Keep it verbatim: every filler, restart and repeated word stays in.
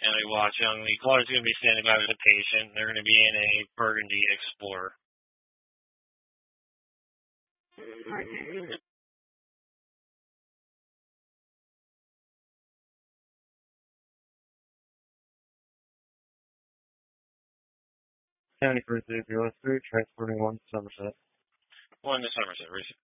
And we watch them. The caller's going to be standing by with a patient. They're going to be in a Burgundy Explorer. County First Aid Bureau Street, transporting one to Somerset. One to Somerset, receive.